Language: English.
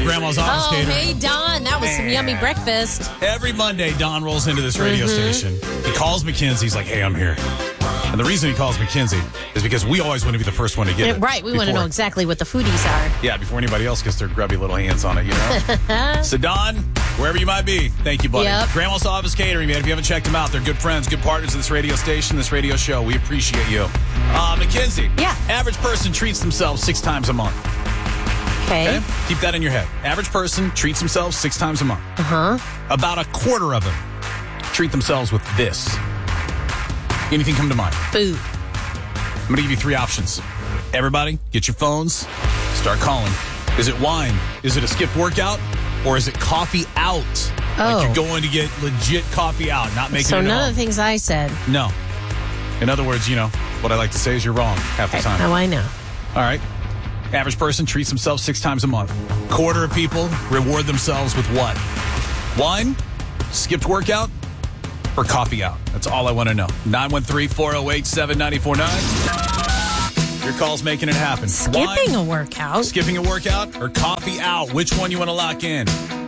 Grandma's Office Cater. Hey, Don. That was some yummy breakfast. Every Monday, Don rolls into this radio station. He calls Mackenzie. He's like, hey, I'm here. And the reason he calls Mackenzie is because we always want to be the first one to get it. Right. We want to know exactly what the foodies are. Yeah, before anybody else gets their grubby little hands on it, you know? So, Don, wherever you might be, thank you, buddy. Yep. Grandma's Office Catering, man. If you haven't checked them out, they're good friends, good partners of this radio station, this radio show. We appreciate you. Mackenzie. Yeah. Average person treats themselves 6 times a month. Okay. Keep that in your head. Average person treats themselves 6 times a month. About a quarter of them treat themselves with this. Anything come to mind? Food. I'm going to give you 3 options. Everybody, get your phones. Start calling. Is it wine? Is it a skipped workout? Or is it coffee out? Like you're going to get legit coffee out, not making it at So none home. of the things I said. No. In other words, you know, what I like to say is you're wrong half the time. Now I know. All right. Average person treats themselves 6 times a month. Quarter of people reward themselves with what? Wine? Skipped workout? Or coffee out? That's all I want to know. 913-408-7949. Your call's making it happen. Skipping a workout. Skipping a workout or coffee out? Which one you want to lock in?